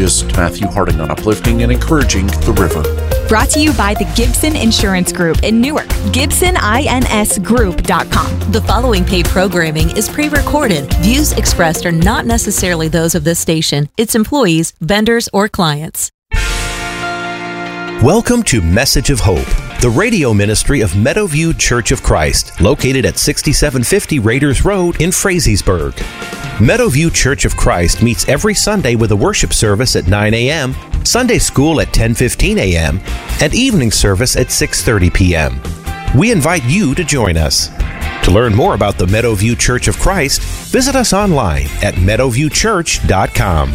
meteorologist Matthew Harding on uplifting and encouraging the river. Brought to you by the Gibson Insurance Group in Newark. GibsonINSGroup.com. The following paid programming is pre-recorded. Views expressed are not necessarily those of this station, its employees, vendors, or clients. Welcome to Message of Hope, the radio ministry of Meadowview Church of Christ, located at 6750 Raiders Road in Frazeysburg. Meadowview Church of Christ meets every Sunday with a worship service at 9 a.m., Sunday school at 10:15 a.m., and evening service at 6:30 p.m. We invite you to join us. To learn more about the Meadowview Church of Christ, visit us online at meadowviewchurch.com.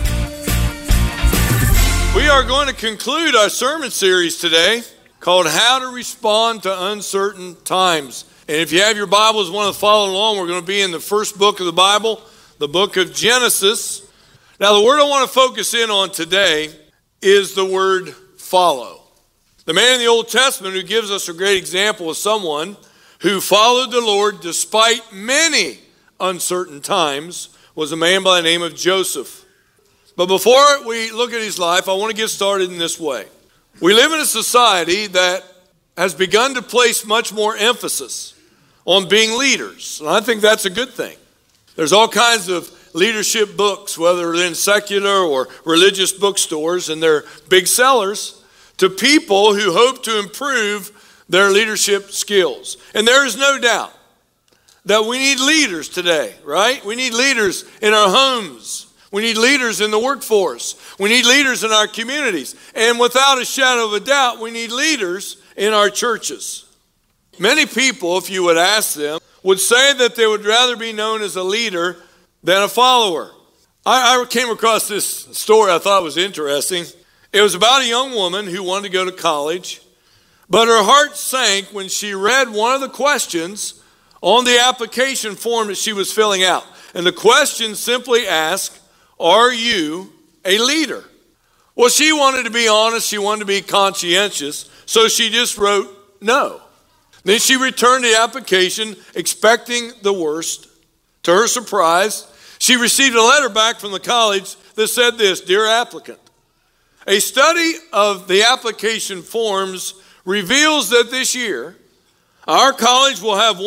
We are going to conclude our sermon series today called How to Respond to Uncertain Times. And if you have your Bibles and want to follow along, we're going to be in the first book of the Bible, the book of Genesis. Now, the word I want to focus in on today is the word follow. The man in the Old Testament who gives us a great example of someone who followed the Lord despite many uncertain times was a man by the name of Joseph. But before we look at his life, I want to get started in this way. We live in a society that has begun to place much more emphasis on being leaders, and I think that's a good thing. There's all kinds of leadership books, whether they're in secular or religious bookstores, and they're big sellers to people who hope to improve their leadership skills. And there is no doubt that we need leaders today, right? We need leaders in our homes. We need leaders in the workforce. We need leaders in our communities. And without a shadow of a doubt, we need leaders in our churches. Many people, if you would ask them, would say that they would rather be known as a leader than a follower. I came across this story I thought was interesting. It was about a young woman who wanted to go to college, but her heart sank when she read one of the questions on the application form that she was filling out. And the question simply asked, "Are you a leader?" Well, she wanted to be honest. She wanted to be conscientious. So she just wrote no. Then she returned the application expecting the worst. To her surprise, she received a letter back from the college that said this: "Dear applicant, a study of the application forms reveals that this year our college will have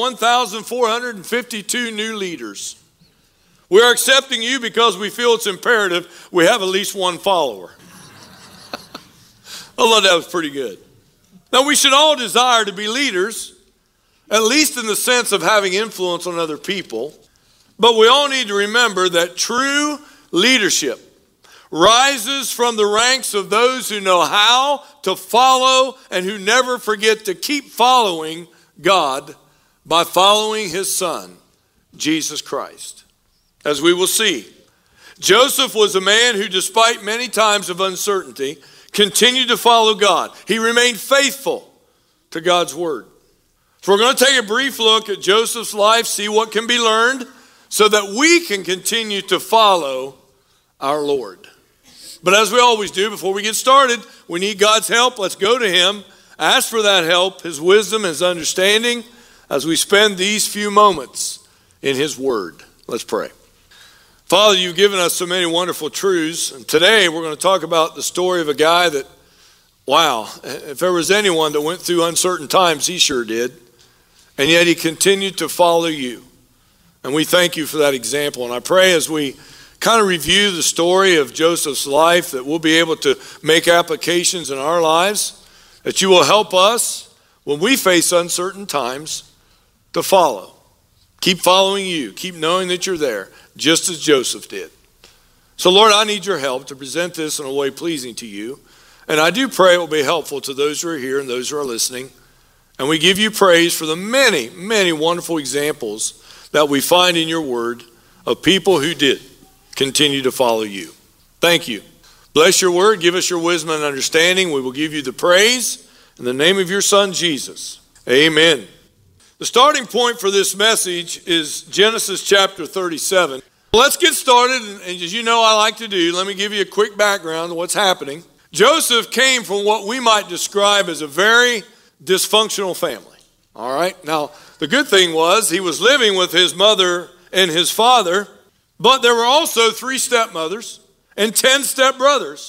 1,452 new leaders. We are accepting you because we feel it's imperative we have at least one follower." I thought that was pretty good. Now, we should all desire to be leaders, at least in the sense of having influence on other people. But we all need to remember that true leadership rises from the ranks of those who know how to follow and who never forget to keep following God by following his Son, Jesus Christ. As we will see, Joseph was a man who, despite many times of uncertainty, continued to follow God. He remained faithful to God's word. So we're going to take a brief look at Joseph's life, see what can be learned so that we can continue to follow our Lord. But as we always do, before we get started, we need God's help. Let's go to him, ask for that help, his wisdom, his understanding, as we spend these few moments in his word. Let's pray. Father, you've given us so many wonderful truths. And today we're going to talk about the story of a guy that, wow, if there was anyone that went through uncertain times, he sure did. And yet he continued to follow you. And we thank you for that example. And I pray as we kind of review the story of Joseph's life that we'll be able to make applications in our lives, that you will help us when we face uncertain times to follow. Keep following you. Keep knowing that you're there, just as Joseph did. So, Lord, I need your help to present this in a way pleasing to you. And I do pray it will be helpful to those who are here and those who are listening. And we give you praise for the many, many wonderful examples that we find in your word of people who did continue to follow you. Thank you. Bless your word. Give us your wisdom and understanding. We will give you the praise in the name of your Son, Jesus. Amen. The starting point for this message is Genesis chapter 37. Let's get started, and as you know I like to do, let me give you a quick background of what's happening. Joseph came from what we might describe as a very dysfunctional family. All right? Now, the good thing was he was living with his mother and his father, but there were also 3 stepmothers and 10 stepbrothers.